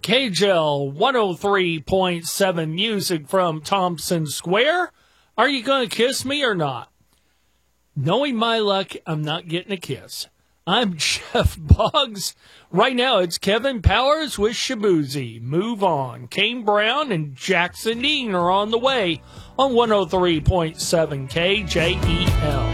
KJL 103.7 music from Thompson Square. Are you going to kiss me or not? Knowing my luck, I'm not getting a kiss. I'm Jeff Boggs. Right now, it's Kevin Powers with Shabuzi. Move on. Kane Brown and Jackson Dean are on the way on 103.7 KJEL.